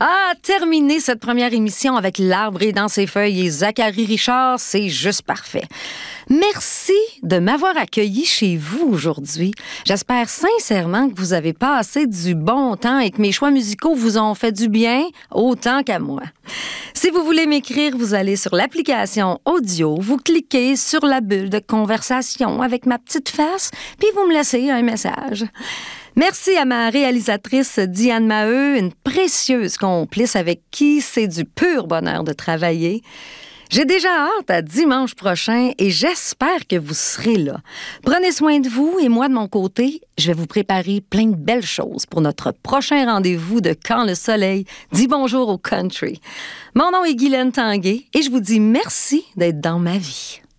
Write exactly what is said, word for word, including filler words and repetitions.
Ah, terminer cette première émission avec L'Arbre et dans ses feuilles et Zachary Richard, c'est juste parfait. Merci de m'avoir accueilli chez vous aujourd'hui. J'espère sincèrement que vous avez passé du bon temps et que mes choix musicaux vous ont fait du bien, autant qu'à moi. Si vous voulez m'écrire, vous allez sur l'application audio, vous cliquez sur la bulle de conversation avec ma petite face, puis vous me laissez un message. Merci à ma réalisatrice Diane Maheu, une précieuse complice avec qui c'est du pur bonheur de travailler. J'ai déjà hâte à dimanche prochain et j'espère que vous serez là. Prenez soin de vous et moi, de mon côté, je vais vous préparer plein de belles choses pour notre prochain rendez-vous de Quand le soleil dit bonjour au country. Mon nom est Guylaine Tanguay et je vous dis merci d'être dans ma vie.